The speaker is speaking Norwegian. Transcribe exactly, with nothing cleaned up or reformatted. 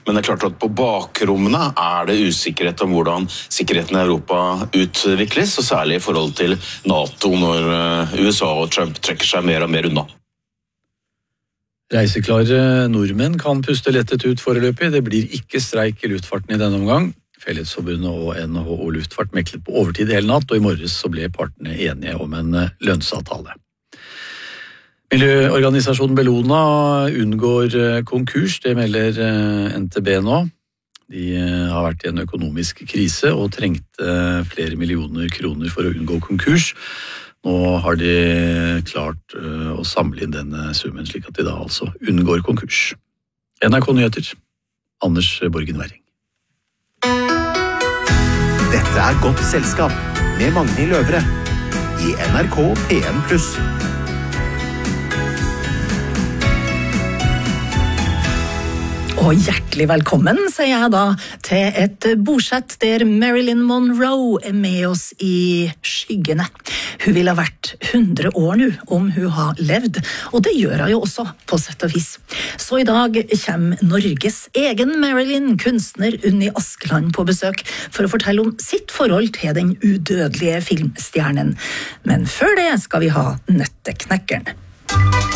Men det er klart at på bakrommene er det usikkerhet om hvordan sikkerheten i Europa utvikles, og særlig i forhold til NATO når U S A og Trump trekker seg mer og mer unna. Reiseklare nordmenn kan puste lettet ut foreløpig. Det blir ikke streik i luftfarten i denne omgang. Fellesforbundet og N H O Luftfart meklet på overtid hele natt, og i morges så ble partene enige om en lønnsavtale. Miljøorganisasjonen Bellona unngår konkurs, det melder N T B nå. De har vært i en økonomisk krise og trengte flere millioner kroner for å unngå konkurs. Nå har de klart å samle inn denne summen, slik at de da altså unngår konkurs. N R K Nyheter, Anders Borgen Werring. Dette er Godt selskap med Magnhild Løvre i N R K P en pluss. Og hjertelig velkommen, sier jeg da, til et bordsett der Marilyn Monroe er med oss i skyggene. Hun ville ha vært hundre år nå om hun har levd, og det gjør hun jo også på sett og vis. Så i dag kommer Norges egen Marilyn, kunstner Unni Askeland, på besøk for å fortelle om sitt forhold til den udødelige filmstjernen. Men før det skal vi ha Nøtteknekkeren.